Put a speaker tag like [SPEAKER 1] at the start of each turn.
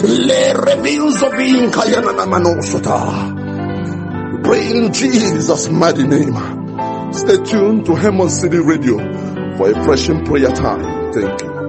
[SPEAKER 1] Le reveals of being Kayana Manosota. Pray in Jesus' mighty name. Stay tuned to Hemon City Radio for a fresh prayer time. Thank you.